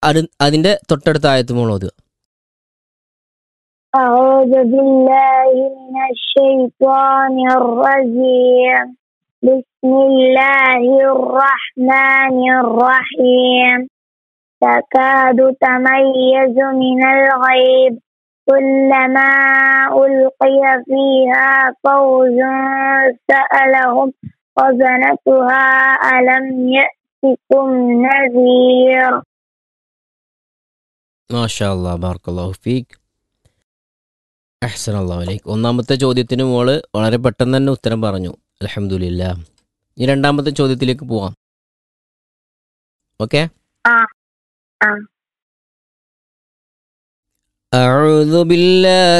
അതിന്റെ തൊട്ടടുത്ത ആയത്ത് മോൾ ഓതുക. أعوذ بالله من الشيطان الرجيم بسم الله الرحمن الرحيم تكاد تميز من الغيظ كلما ألقي فيها فوج سألهم خزنتها ألم يأتكم نذير. മാഷാ അല്ലാഹ് ബാറക്കല്ലാഹു ഫീക്. അഹ്സനല്ലാഹു അലൈക്. ഒന്നാമത്തെ ചോദ്യത്തിന് മോള് വളരെ പെട്ടെന്ന് തന്നെ ഉത്തരം പറഞ്ഞു, അൽഹംദുലില്ലാ. ഇനി രണ്ടാമത്തെ ചോദ്യത്തിലേക്ക് പോവാം. ഓക്കെ. آه آه അഊദു ബില്ലാഹി